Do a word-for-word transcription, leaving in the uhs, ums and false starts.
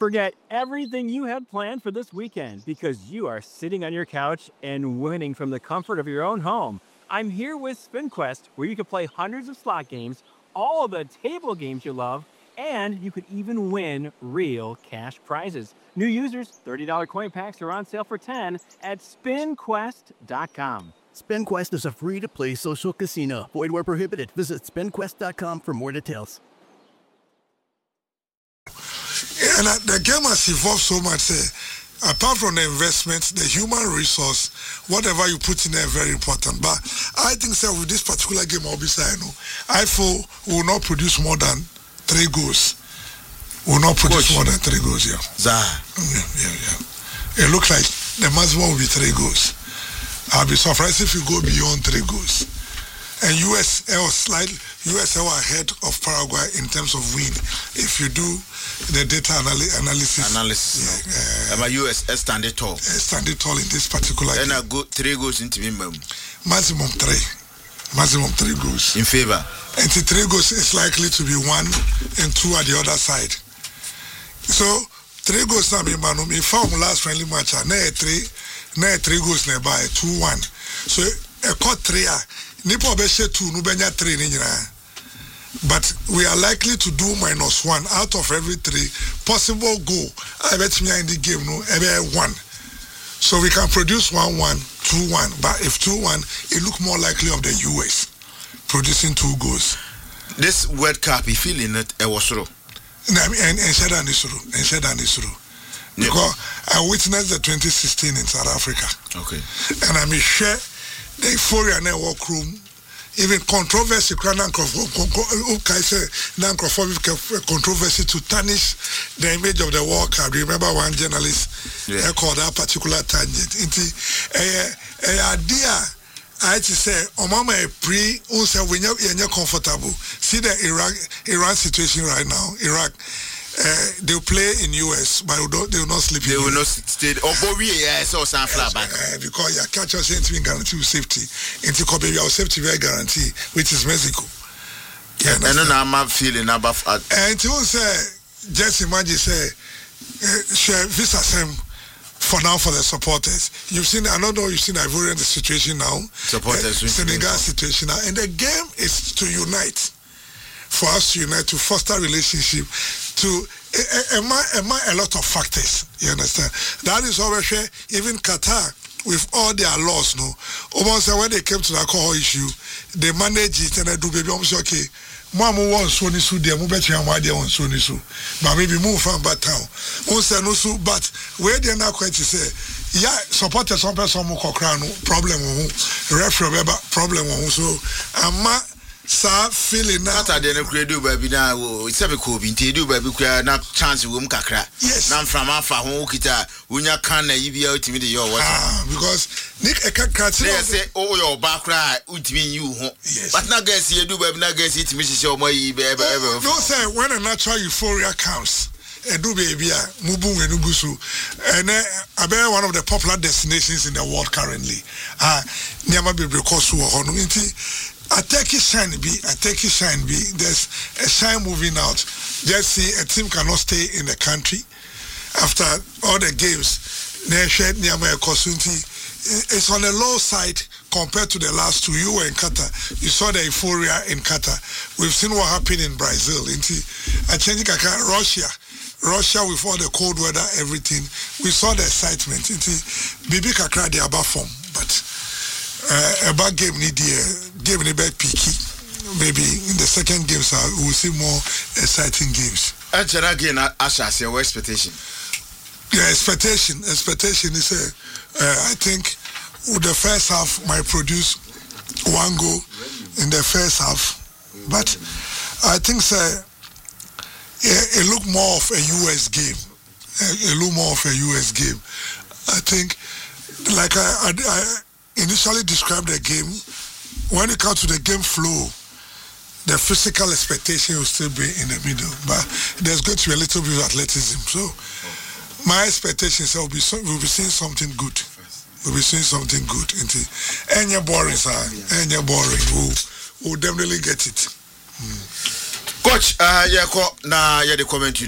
Forget everything you had planned for this weekend because you are sitting on your couch and winning from the comfort of your own home. I'm here with SpinQuest, where you can play hundreds of slot games, all of the table games you love, and you could even win real cash prizes. New users, thirty dollars coin packs are on sale for ten dollars at spin quest dot com. SpinQuest is a free-to-play social casino. Void where prohibited. Visit spin quest dot com for more details. And uh, the game has evolved so much. Uh, apart from the investment, the human resource, whatever you put in there, very important. But I think so with this particular game, I'll be saying, no, I feel will not produce more than three goals. Will not produce Coach. more than three goals. Yeah. Zah. Yeah, yeah, yeah. It looks like the maximum will be three goals. I'll be surprised if you go beyond three goals. And U S L slightly, U S L ahead of Paraguay in terms of win. If you do the data anali- analysis, analysis, yeah, uh, U S S stand it tall, uh, stand it tall in this particular. And game. I go three goals into minimum. Maximum three, maximum three goals in favor. And the three goals is likely to be one and two at the other side. So three goals now be man. Me found last friendly match. Na three, na three goals nearby two one. So a cut three. Nipo beshe two, nubenya three ninyira. But we are likely to do minus one out of every three possible goal. I bet me in the game no every one. So we can produce one one, two one. But if two one, it look more likely of the U S producing two goals. This World Cup, you feeling it? It was true. And and said and it's true. And said and it's true. Because I witnessed the twenty sixteen in South Africa. Okay. And I'm sure the euphoria in the workroom, even controversy, controversy to tarnish the image of the World Cup. Remember one journalist yeah. called that particular tangent. It's a idea. I to say, Omama pre also when you're comfortable. See the Iraq Iran situation right now. Iraq. Uh, they'll play in U S, but they will not sleep in They U S. will not stay. Oh, but we yeah, so some flat back. Uh, because your catch us ain't guarantee safety. Into Kobe, your safety very guarantee, which is Mexico. Yeah, and then I'm feeling about. And you say, just imagine, say, share visa same for now for the supporters. You've seen, I don't know, you've seen Ivorian the situation now. Supporters, uh, Senegal situation now, and the game is to unite. For us to unite, to foster relationship, to uh, uh, a lot of factors. You understand? That is always even Qatar, with all their laws, no. Almost when they came to the alcohol issue, they manage it and they do baby. I'm okay. Mama wants so nisu there, mu bet you am there on so nisu. But maybe move from bad town. Also no so, but where they now quite to say, yeah, supporters some person mo kokra no problem wo, referee problem wo. So ama sa feeling now. That they no create do baby now. It's a cool. Inte do baby kura na chance wo kakra. Yes. Na from afa ho kita unya kan na yibi ultimate your what. Ah, because Nick Ekaka they say oh your background ultimate you ho. Yes. But na guess you do baby na guess it me say omo yi be be. No say when a natural euphoria comes. Edu baby mubu enugusu and uh, one of the popular destinations in the world currently. Ah, niama be because wo ho no nti a Turkey shine be a Turkey shine be there's a shine moving out. Just see a team cannot stay in the country after all the games. It's on the low side compared to the last two. You were in Qatar. You saw the euphoria in Qatar. We've seen what happened in Brazil. I change Russia. Russia with all the cold weather, everything. We saw the excitement. Bibi Kakra they about form, but uh, about game need the game need be peaky. Maybe in the second games uh, we will see more exciting games. Actually, again, Asha, your expectation. Yeah, expectation. Expectation is a. Uh, I think with the first half might produce one goal in the first half, but I think so. Yeah, it look more of a U S game. It look more of a U S game. I think, like I, I, I initially described the game, when it comes to the game flow, the physical expectation will still be in the middle, but there's going to be a little bit of athleticism. So my expectation is that we'll be, so, we'll be seeing something good. We'll be seeing something good. And you're boring, sir. And you're boring. We'll, we'll definitely get it. Mm. Coach, uh, yeah, na yeah, the comment you